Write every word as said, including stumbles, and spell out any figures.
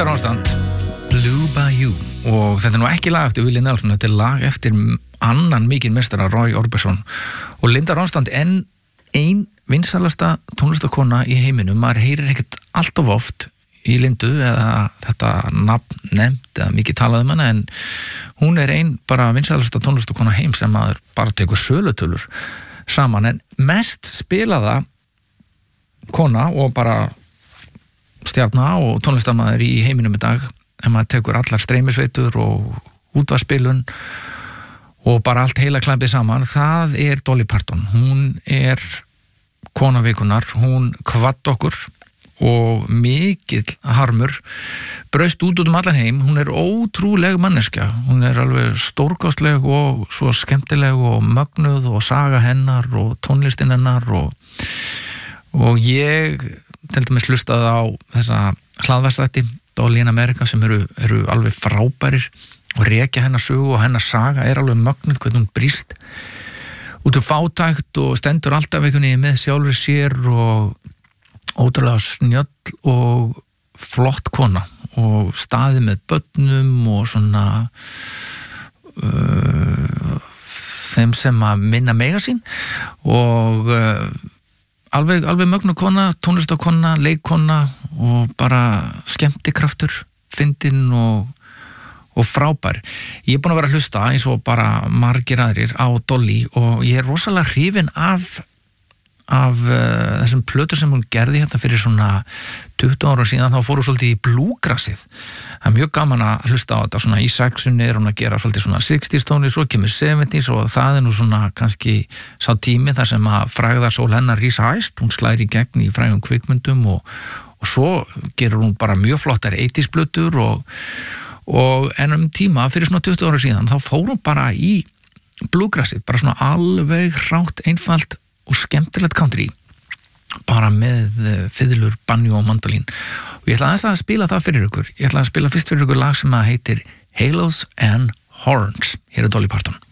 Linda Ronstadt, Blue Bayou, og þetta er nú ekki lag eftir Willie Nelson, þetta er lag eftir annan mikinn meistara, Roy Orbison, og Linda Ronstadt enn ein vinsælasta tónlistakona í heiminum. Maður heyrir ekkert allt of oft í Lindu eða þetta nafn nefnt eða mikið talað um hana, en hún er ein bara vinsælasta tónlistakona heim sem maður bara tekur sölutölur saman, en mest spilaða kona og bara stjarna og tónlistarmaður í heiminum í dag, ef maður tekur allar streymisveitur og útvarpsspilun og bara allt heila klappið saman, það er Dolly Parton. Hún er kona vikunar, hún kvadd okkur og mikill harmur braust út út um allan heim. Hún er ótrúleg manneskja, hún er alveg stórkostleg og svo skemmtileg og mögnuð, og saga hennar og tónlistin hennar, og, og ég til dæmis hlustaði á þessa hlaðvarpsþætti Dolly in America sem eru, eru alveg frábærir, og rekja hennar sögu og hennar saga er alveg mögnuð, hvernig hún brýst út úr fátækt og stendur alltaf einhvern veginn með sjálfri sér, og ótrúlega snjöll og flott kona, og staðið með börnum og svona uh, þeim sem að minna mega sín, og uh, alveg, alveg mögnu kona, tónlistakona, leikkona og bara skemmtikraftur, fyndin og, og frábær. Ég er búin að vera að hlusta eins og bara margir aðrir á Dolly, og ég er rosalega hrifin af af uh, þessum plötur sem hún gerði hérna fyrir svona tuttugu ára síðan. Þá fór hún svolítið í bluegrassið. Það er mjög gaman að hlusta á þetta, svona í sexunni er hún að gera svolítið svona sexties tónlist, svo kemur seventies, og það er nú svona kannski sá tími þar sem að frægðarsól hennar rísa hæst, hún slæri í gegn í frægum kvikmyndum, og, og svo gerur hún bara mjög flottar eighties plötur, og, og en um tíma fyrir svona tuttugu ára síðan þá fór hún bara í bluegrassið, bara svona alveg hrátt, einfalt og skemmtilegt country, bara með fiðlur, banjo og mandolín. Og ég ætla aðeins að spila það fyrir ykkur. Ég ætla að spila fyrst fyrir ykkur lag sem að heitir Halos and Horns. Hér er Dolly Parton.